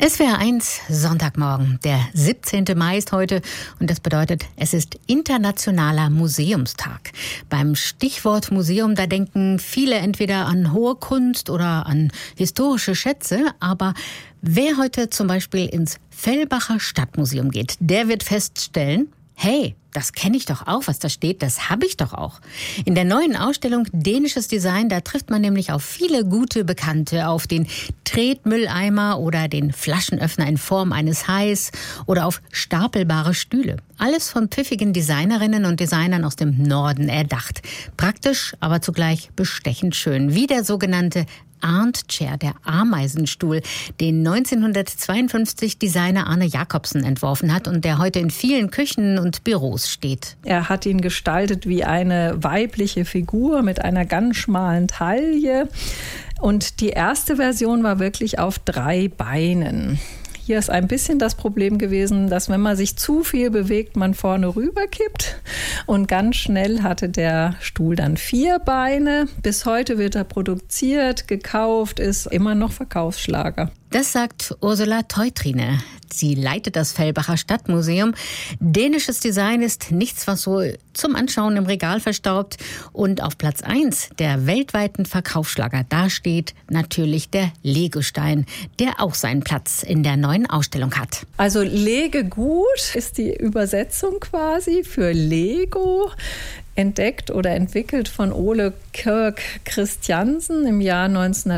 SWR 1, Sonntagmorgen. Der 17. Mai ist heute und das bedeutet, es ist Internationaler Museumstag. Beim Stichwort Museum, da denken viele entweder an hohe Kunst oder an historische Schätze, aber wer heute zum Beispiel ins Fellbacher Stadtmuseum geht, der wird feststellen, hey, das kenne ich doch auch, was da steht, das habe ich doch auch. In der neuen Ausstellung Dänisches Design, da trifft man nämlich auf viele gute Bekannte, auf den Tretmülleimer oder den Flaschenöffner in Form eines Hais oder auf stapelbare Stühle. Alles von pfiffigen Designerinnen und Designern aus dem Norden erdacht. Praktisch, aber zugleich bestechend schön, wie der sogenannte Arndt-Chair, der Ameisenstuhl, den 1952 Designer Arne Jacobsen entworfen hat und der heute in vielen Küchen und Büros steht. Er hat ihn gestaltet wie eine weibliche Figur mit einer ganz schmalen Taille. Und die erste Version war wirklich auf 3 Beinen. Hier ist ein bisschen das Problem gewesen, dass wenn man sich zu viel bewegt, man vorne rüberkippt. Und ganz schnell hatte der Stuhl dann 4 Beine. Bis heute wird er produziert, gekauft, ist immer noch Verkaufsschlager. Das sagt Ursula Teutrine. Sie leitet das Fellbacher Stadtmuseum. Dänisches Design ist nichts, was so zum Anschauen im Regal verstaubt. Und auf Platz 1 der weltweiten Verkaufsschlager, da steht natürlich der Legostein, der auch seinen Platz in der neuen Ausstellung hat. Also Legegut ist die Übersetzung quasi für Lego. Entdeckt oder entwickelt von Ole Kirk Christiansen im Jahr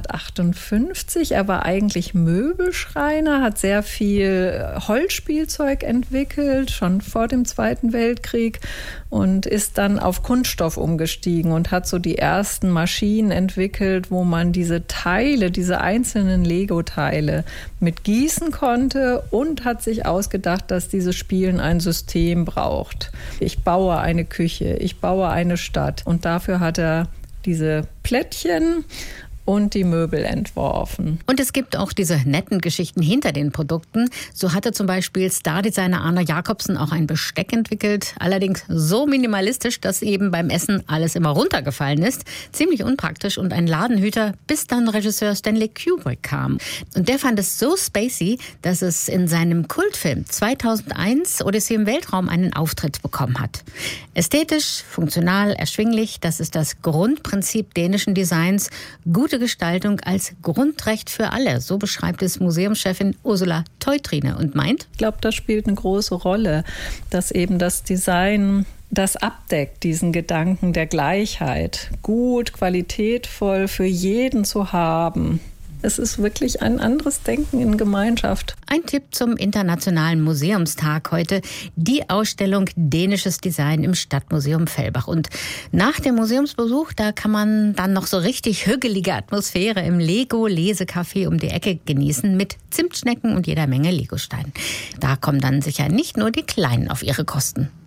1958. Er war eigentlich Möbelschreiner, hat sehr viel Holzspielzeug entwickelt, schon vor dem Zweiten Weltkrieg, und ist dann auf Kunststoff umgestiegen und hat so die ersten Maschinen entwickelt, wo man diese Teile, diese einzelnen Lego-Teile mit gießen konnte, und hat sich ausgedacht, dass dieses Spielen ein System braucht. Ich baue eine Küche, ich baue eine Stadt, und dafür hat er diese Plättchen und die Möbel entworfen. Und es gibt auch diese netten Geschichten hinter den Produkten. So hatte zum Beispiel Stardesigner Arne Jacobsen auch ein Besteck entwickelt. Allerdings so minimalistisch, dass eben beim Essen alles immer runtergefallen ist. Ziemlich unpraktisch und ein Ladenhüter, bis dann Regisseur Stanley Kubrick kam. Und der fand es so spacey, dass es in seinem Kultfilm 2001 Odyssee im Weltraum einen Auftritt bekommen hat. Ästhetisch, funktional, erschwinglich, das ist das Grundprinzip dänischen Designs. Gute Gestaltung als Grundrecht für alle. So beschreibt es Museumschefin Ursula Teutrine und meint: Ich glaube, das spielt eine große Rolle, dass eben das Design das abdeckt, diesen Gedanken der Gleichheit. Gut, qualitätvoll für jeden zu haben. Es ist wirklich ein anderes Denken in Gemeinschaft. Ein Tipp zum Internationalen Museumstag heute: die Ausstellung Dänisches Design im Stadtmuseum Fellbach. Und nach dem Museumsbesuch, da kann man dann noch so richtig hügelige Atmosphäre im Lego-Lesecafé um die Ecke genießen mit Zimtschnecken und jeder Menge Legosteinen. Da kommen dann sicher nicht nur die Kleinen auf ihre Kosten.